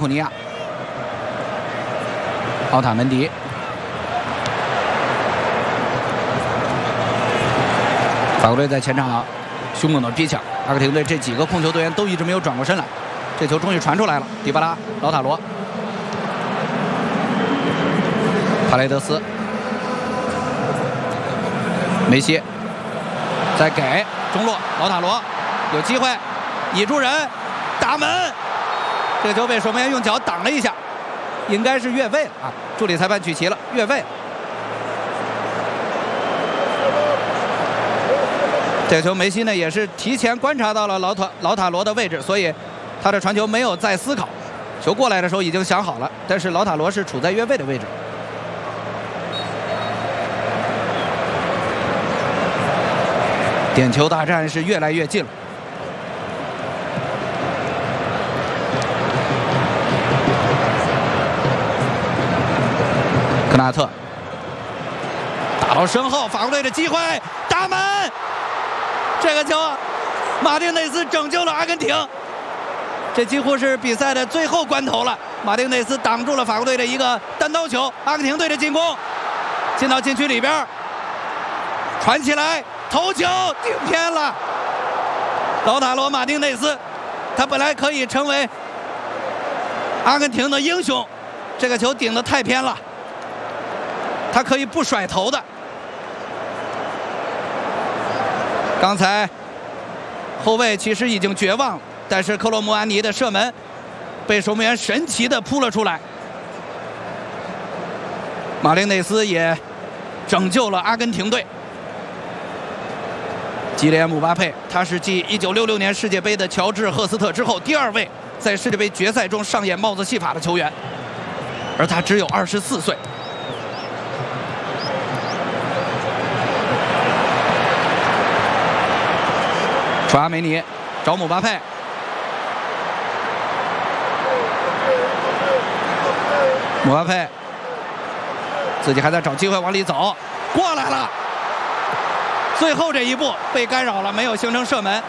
库尼亚、奥塔门迪。 法国队在前场凶猛的逼抢，阿根廷队这几个控球队员都一直没有转过身来。这球终于传出来了，迪巴拉、劳塔罗、帕雷德斯、梅西，再给中路劳塔罗有机会，倚住人，打门。这个球被守门员用脚挡了一下，应该是越位了啊！助理裁判举旗了，越位。 这球梅西呢也是提前观察到了劳塔罗的位置，所以他的传球没有再思考，球过来的时候已经想好了，但是劳塔罗是处在越位的位置。点球大战是越来越近了。科纳特打到身后，法国队的机会，打门。 这个球，马丁内斯拯救了阿根廷。这几乎是比赛的最后关头了。马丁内斯挡住了法国队的一个单刀球，阿根廷队的进攻进到禁区里边，传起来，头球顶偏了。劳塔罗·马丁内斯，他本来可以成为阿根廷的英雄，这个球顶得太偏了，他可以不甩头的。 刚才后卫其实已经绝望了，但是克洛穆安尼的射门被守门员神奇的扑了出来。马丁内斯也拯救了阿根廷队。基连姆巴佩，他是继1966年世界杯的乔治赫斯特之后第2位在世界杯决赛中上演帽子戏法的球员，而他只有24岁。 楚阿梅尼找姆巴佩，姆巴佩自己还在找机会往里走，过来了。最后这一步被干扰了，没有形成射门。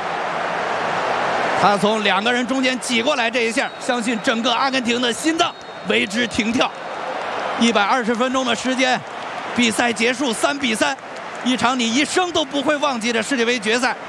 他从2个人中间挤过来这一下，相信整个阿根廷的心脏为之停跳。120分钟的时间，比赛结束3比3，一场你一生都不会忘记的世界杯决赛。